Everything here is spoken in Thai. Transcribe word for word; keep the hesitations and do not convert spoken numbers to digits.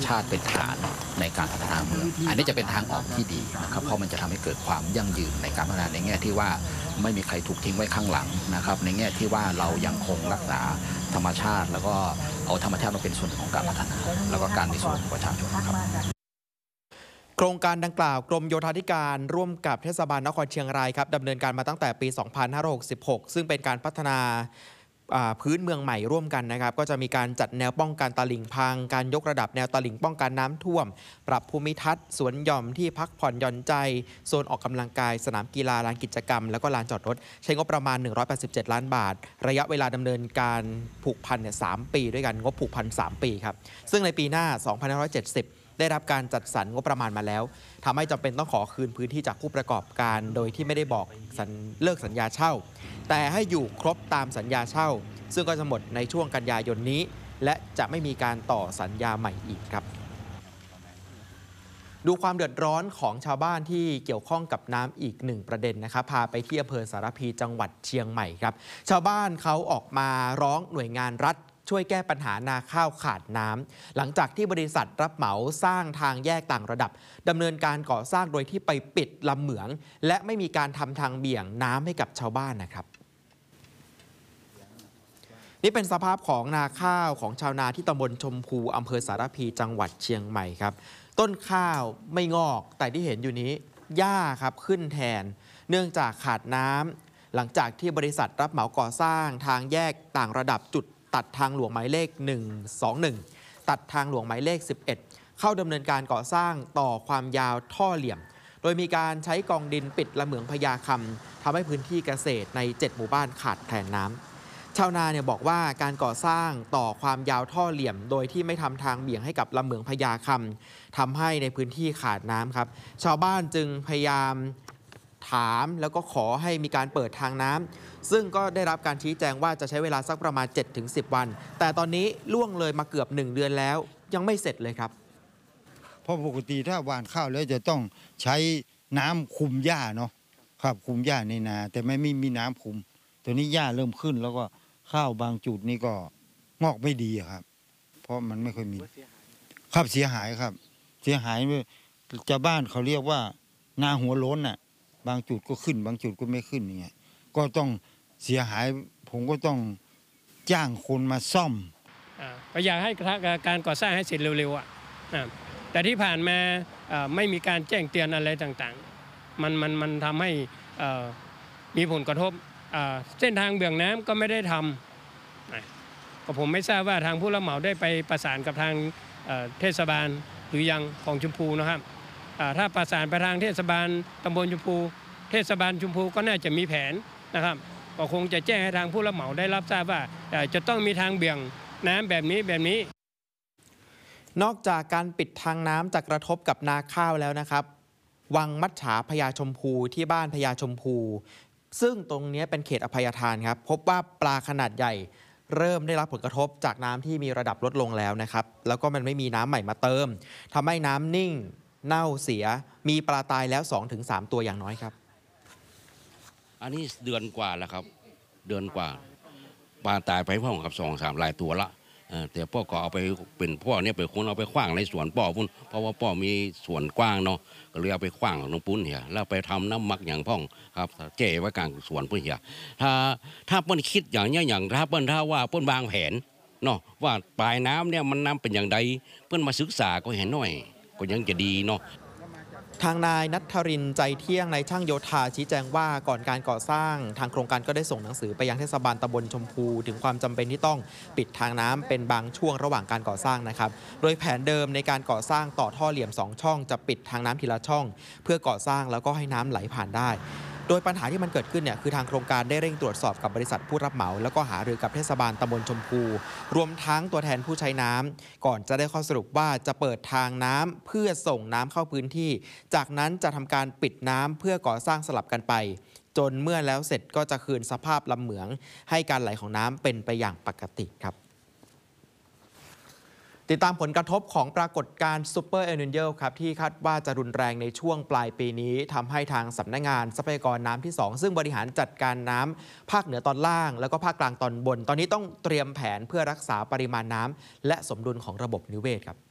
ชาติเป็นฐานในการพัฒนาเมืองอันนี้จะเป็นทางออกที่ดีนะครับเพราะมันจะทำให้เกิดความยั่งยืนในการพัฒนาในแง่ที่ว่าไม่มีใครถูกทิ้งไว้ข้างหลังนะครับในแง่ที่ว่าเรายังคงรักษาธรรมชาติแล้วก็เอาธรรมชาติมาเป็นส่วนหนึ่งของการพัฒนาแล้วก็การมีส่วนของประชาชนครับโครงการดังกล่าวกรมโยธาธิการร่วมกับเทศบาลนครเชียงรายครับดำเนินการมาตั้งแต่ปี สองพันห้าร้อยหกสิบหก ซึ่งเป็นการพัฒนาพื้นเมืองใหม่ร่วมกันนะครับก็จะมีการจัดแนวป้องกันตลิ่งพังการยกระดับแนวตลิ่งป้องกันน้ำท่วมปรับภูมิทัศน์สวนหย่อมที่พักผ่อนหย่อนใจโซนออกกำลังกายสนามกีฬาลานกิจกรรมแล้วก็ลานจอดรถใช้งบประมาณหนึ่งร้อยแปดสิบเจ็ดล้านบาทระยะเวลาดำเนินการผูกพันเนี่ยสามปีด้วยกันงบผูกพันสามปีครับซึ่งในปีหน้าสองพันห้าร้อยเจ็ดสิบได้รับการจัดสรรงบประมาณมาแล้วทำให้จำเป็นต้องขอคืนพื้นที่จากผู้ประกอบการโดยที่ไม่ได้บอกเลิกสัญญาเช่าแต่ให้อยู่ครบตามสัญญาเช่าซึ่งก็จะหมดในช่วงกันยายนนี้และจะไม่มีการต่อสัญญาใหม่อีกครับดูความเดือดร้อนของชาวบ้านที่เกี่ยวข้องกับน้ำอีกหนึ่งประเด็นนะครับพาไปที่อำเภอสารพีจังหวัดเชียงใหม่ครับชาวบ้านเขาออกมาร้องหน่วยงานรัฐช่วยแก้ปัญหานาข้าวขาดน้ำหลังจากที่บริษัทรับเหมาสร้างทางแยกต่างระดับดำเนินการก่อสร้างโดยที่ไปปิดลำเหมืองและไม่มีการทำทางเบี่ยงน้ำให้กับชาวบ้านนะครับนี่เป็นสภาพของนาข้าวของชาวนาที่ตำบลชมพูอำเภอสารพีจังหวัดเชียงใหม่ครับต้นข้าวไม่งอกแต่ที่เห็นอยู่นี้หญ้าครับขึ้นแทนเนื่องจากขาดน้ำหลังจากที่บริษัทรับเหมาก่อสร้างทางแยกต่างระดับจุดตัดทางหลวงหมายเลขหนึ่งสองหนึ่งตัดทางหลวงหมายเลขสิบเอ็ดเข้าดำเนินการก่อสร้างต่อความยาวท่อเหลี่ยมโดยมีการใช้กองดินปิดละเหมืองพญาคำทำให้พื้นที่เกษตรในเจ็ดหมู่บ้านขาดแคลนน้ำชาวนาเนี่ยบอกว่าการก่อสร้างต่อความยาวท่อเหลี่ยมโดยที่ไม่ทำทางเบี่ยงให้กับลำเหมืองพญาคำทำให้ในพื้นที่ขาดน้ำครับชาวบ้านจึงพยายามถามแล้วก็ขอให้มีการเปิดทางน้ำซึ่งก็ได้รับการชี้แจงว่าจะใช้เวลาสักประมาณ เจ็ดถึงสิบ วันแต่ตอนนี้ล่วงเลยมาเกือบหนึ่งเดือนแล้วยังไม่เสร็จเลยครับเพราะปกติถ้าหว่านข้าวแล้วจะต้องใช้น้ำคุมหญ้าเนาะครับคุมหญ้าในนาแต่ไม่มีมีน้ำคุมตัวนี้หญ้าเริ่มขึ้นแล้วก็ข้าวบางจุดนี่ก็งอกไม่ดีครับเพราะมันไม่ค่อยมีครับเสียหายครับเสียหายชาวบ้านเขาเรียกว่านาหัวโล้นน่ะบางจุดก็ขึ้นบางจุดก็ไม่ขึ้นอย่างเงี้ยก็ต้องเสียหายผมก็ต้องจ้างคนมาซ่อมก็อยากให้การก่อสร้างให้เสร็จเร็วๆอ่ะแต่ที่ผ่านมาไม่มีการแจ้งเตือนอะไรต่างๆมันมันมันทำให้มีผลกระทบเส้นทางเบี่ยงน้ำก็ไม่ได้ทำก็ผมไม่ทราบว่าทางผู้รับเหมาได้ไปประสานกับทางเทศบาลหรือยังของชมพูนะครับถ้าประสานไปทางเทศบาลตำบลชมพูเทศบาลชมพูก็น่าจะมีแผนนะครับก็คงจะแจ้งให้ทางผู้รับเหมาได้รับทราบว่าจะต้องมีทางเบี่ยงน้ำแบบนี้แบบนี้นอกจากการปิดทางน้ำจะกระทบกับนาข้าวแล้วนะครับวังมัจฉาพญาชมพูที่บ้านพญาชมพูซึ่งตรงนี้เป็นเขตอภัยทานครับพบว่าปลาขนาดใหญ่เริ่มได้รับผลกระทบจากน้ำที่มีระดับลดลงแล้วนะครับแล้วก็มันไม่มีน้ำใหม่มาเติมทำให้น้ำนิ่งเน่าเสียมีปลาตายแล้ว สองถึงสาม ตัวอย่างน้อยครับอันนี้เดือนกว่าแล้วครับเดือนกว่าปลาตายไปพ่อกับสองสามหลายตัวละแต่พ่อก็เอาไปเป็นพ่อเนี่ยไปคนเอาไปขว้างในสวนป่อพุ่นเพราะว่าป่อมีสวนกว้างเนาะก็เลยเอาไปขว้างลงปุ้นเหี่ยแล้วไปทำน้ำหมักอย่างพ่องครับเจ๋ไว้กลางสวนพุ่นเหี่ยถ้าถ้าเปิ้นคิดอย่างนี้อย่างถ้าเปิ้นถ้าว่าเปิ้นวางแผนเนาะว่าปลายน้ำเนี่ยมันน้ำเป็นอย่างใดเปิ้นมาศึกษาก็เห็นหน่อยก็ยังจะดีเนาะทางนายณัฐรินทร์ใจเที่ยงนายช่างโยธาชี้แจงว่าก่อนการก่อสร้างทางโครงการก็ได้ส่งหนังสือไปยังเทศบาลตำบลชมพูถึงความจำเป็นที่ต้องปิดทางน้ำเป็นบางช่วงระหว่างการก่อสร้างนะครับโดยแผนเดิมในการก่อสร้างต่อท่อเหลี่ยมสองช่องจะปิดทางน้ำทีละช่องเพื่อก่อสร้างแล้วก็ให้น้ำไหลผ่านได้โดยปัญหาที่มันเกิดขึ้นเนี่ยคือทางโครงการได้เร่งตรวจสอบกับบริษัทผู้รับเหมาแล้วก็หารือกับเทศบาลตำบลชมพูรวมทั้งตัวแทนผู้ใช้น้ำก่อนจะได้ข้อสรุปว่าจะเปิดทางน้ำเพื่อส่งน้ำเข้าพื้นที่จากนั้นจะทำการปิดน้ำเพื่อก่อสร้างสลับกันไปจนเมื่อแล้วเสร็จก็จะคืนสภาพลำเหมืองให้การไหลของน้ำเป็นไปอย่างปกติครับติดตามผลกระทบของปรากฏการณ์ซูเปอร์เอลนิโญครับที่คาดว่าจะรุนแรงในช่วงปลายปีนี้ทำให้ทางสำนักงานทรัพยากรน้ำที่สองซึ่งบริหารจัดการน้ำภาคเหนือตอนล่างแล้วก็ภาคกลางตอนบนตอนนี้ต้องเตรียมแผนเพื่อรักษาปริมาณน้ำและสมดุลของระบบนิเวศครับ